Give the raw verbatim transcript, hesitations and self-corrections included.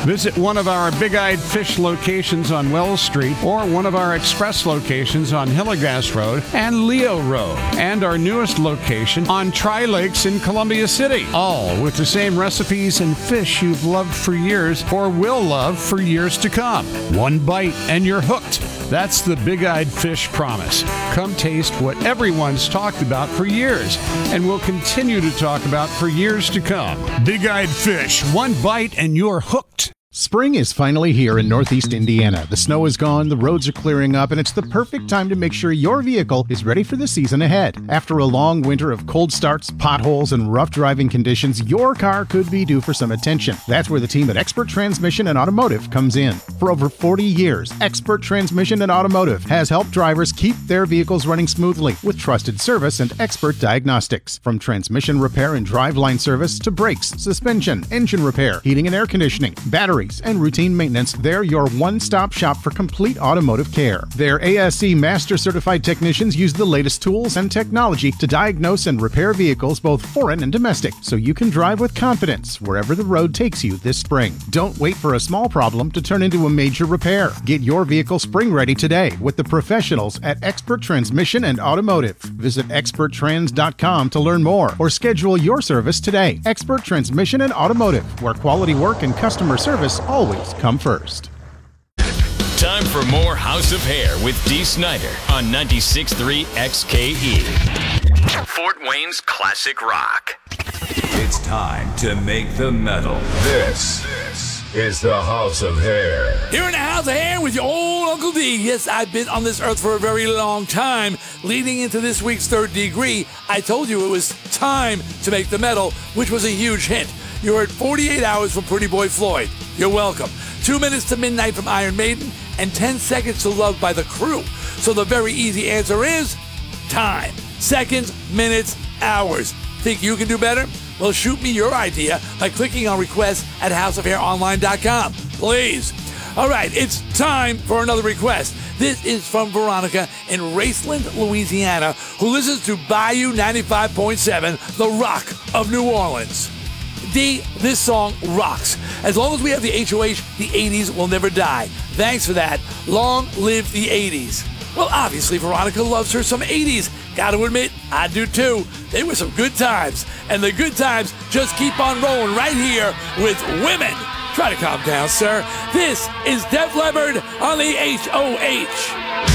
Visit one of our Big Eyed Fish locations on Wells Street or one of our express locations on Hillegas Road and Leo Road, and our newest location on Tri Lakes in Columbia City, all with the same recipes and fish you've loved for years or will love for years to come. One bite and you're hooked. That's the Big Eyed Fish promise. Come taste what everyone's talked about for years and will continue to talk about for years to come. Big Eyed Fish, one bite and you're hooked. Spring is finally here in Northeast Indiana. The snow is gone, the roads are clearing up, and it's the perfect time to make sure your vehicle is ready for the season ahead. After a long winter of cold starts, potholes, and rough driving conditions, your car could be due for some attention. That's where the team at Expert Transmission and Automotive comes in. For over forty years, Expert Transmission and Automotive has helped drivers keep their vehicles running smoothly with trusted service and expert diagnostics. From transmission repair and driveline service to brakes, suspension, engine repair, heating and air conditioning, batteries, and routine maintenance, they're your one-stop shop for complete automotive care. Their A S E Master Certified technicians use the latest tools and technology to diagnose and repair vehicles both foreign and domestic, so you can drive with confidence wherever the road takes you this spring. Don't wait for a small problem to turn into a major repair. Get your vehicle spring ready today with the professionals at Expert Transmission and Automotive. Visit expert trans dot com to learn more or schedule your service today. Expert Transmission and Automotive, where quality work and customer service always come first. Time for more House of Hair with Dee Snider on ninety-six point three X K E. Fort Wayne's classic rock. It's time to make the metal. This is the House of Hair. Here in the House of Hair with your old Uncle D. Yes, I've been on this earth for a very long time. Leading into this week's third degree, I told you it was time to make the metal, which was a huge hint. You heard forty-eight hours from Pretty Boy Floyd. You're welcome. Two minutes to Midnight from Iron Maiden, and ten seconds to Love by The Crew. So the very easy answer is time. Seconds, minutes, hours. Think you can do better? Well, shoot me your idea by clicking on request at house of hair online dot com. Please. All right, it's time for another request. This is from Veronica in Raceland, Louisiana, who listens to Bayou ninety-five point seven, the rock of New Orleans. D, this song rocks. As long as we have the H O H, the eighties will never die. Thanks for that. Long live the eighties. Well, obviously, Veronica loves her some eighties. Gotta admit, I do too. They were some good times. And the good times just keep on rolling right here with Women. Try to calm down, sir. This is Def Leppard on the H O H.